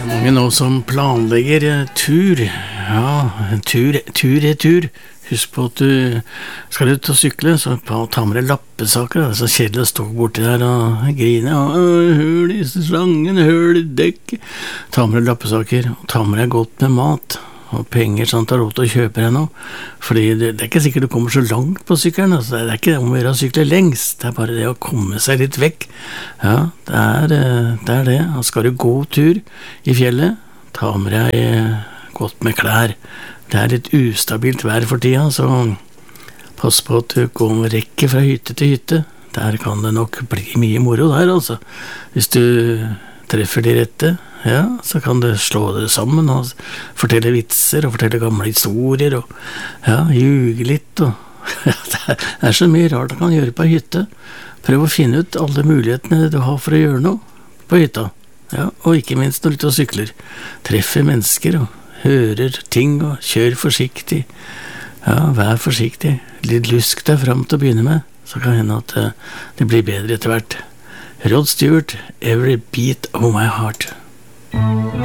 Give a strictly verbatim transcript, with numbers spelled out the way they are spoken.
Mange nå som planlegger eh, tur. Ja, tur, tur er tur. Husk på at du skal ut og sykle, så ta med deg lappesaker. Det er så kjedelig å stå borti der og grine. Og, høl i slangen, høl i dekk. Ta med deg lappesaker, og ta med deg godt med mat. Og penger, sånn at du har råd til å kjøpe deg noe. Fordi det, det er ikke sikkert du kommer så langt på sykkelen. Altså. Det er ikke om å gjøre å sykle lengst. Det er bare det å komme seg litt vekk. Ja, det er det. Er det. Og skal du gå tur i fjellet, ta med deg godt med klær. Det er litt ustabilt vær for tida, så pass på at du går med rekke fra hytte til hytte. Der kan det nok bli mye moro der, altså. Hvis du treffer de rette, ja, så kan du slå det sammen og fortelle vitser og fortelle gamle historier og ja, ljuge litt og ja, det er så mye rart du kan gjøre på hytte. Prøv å finne ut alle mulighetene du har for å gjøre noe på hytta. Ja, og ikke minst når du er ute og sykler. Treffer mennesker og hører ting og kjør forsiktig. Ja, vær forsiktig. Litt lusk deg fram til å begynne med, så kan det hende at det blir bedre etter hvert. Rod Stewart, Every Beat of My Heart.